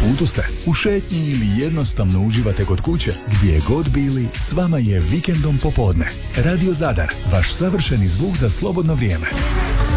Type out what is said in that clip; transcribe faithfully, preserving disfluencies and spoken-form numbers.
putu ste, u šetnji ili jednostavno uživate kod kuće, gdje god bili, s vama je Vikendom popodne. Radio Zadar, vaš savršeni zvuk za slobodno vrijeme.